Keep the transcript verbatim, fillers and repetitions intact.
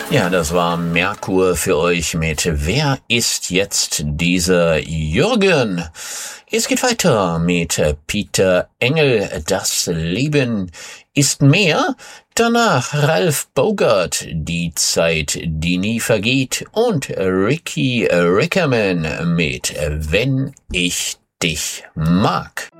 Ja, das war Merkur für euch mit Wer ist jetzt dieser Jürgen? Es geht weiter mit Peter Engel, Das Leben ist mehr. Danach Ralph Bogart, Die Zeit, die nie vergeht. Und Ricky Rickerman mit Wenn ich dich mag.